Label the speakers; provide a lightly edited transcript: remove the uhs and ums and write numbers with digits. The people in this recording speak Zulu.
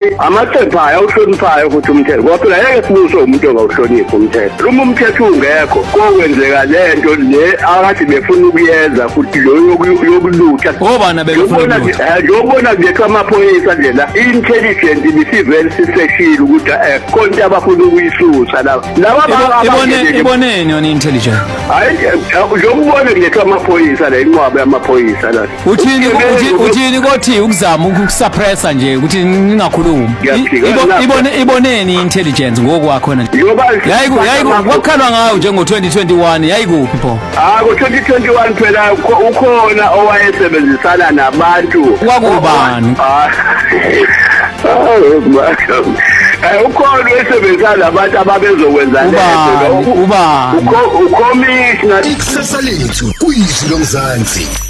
Speaker 1: amaphepha awuhloniphayo ukuthi umthetho ngoba phela yeke sibuso umuntu ongawuhloniphi umthetho uma umthetho ungekho kokwenzeka lento le akathi befuna ukuyenza futhi lo yokulutha
Speaker 2: obana befuna
Speaker 1: ukubona nje amaphoyisa nje la intelligent ibisivele siseshile ukuthi konke abafuna ukuyisusa laba
Speaker 2: iboneni yona intelligent
Speaker 1: hayi ngokubona nje amaphoyisa la inqwaba yamaphoyisa la
Speaker 2: uthini kothi ukuzama ukusuppressa nje ukuthi ningakhulumi iboneni intelligence ngokwakho na wakhalwa ngayo njengo 2021 yayikuphi pho
Speaker 1: ko 2021 phela ukhona owayesebenzisana nabantu
Speaker 2: kwakubani
Speaker 1: ukhona esebenzisana nabantu ababezokwenza lento
Speaker 2: ubani
Speaker 1: ukhomishina
Speaker 3: ikusasa lethu kuyizwi lomzansi.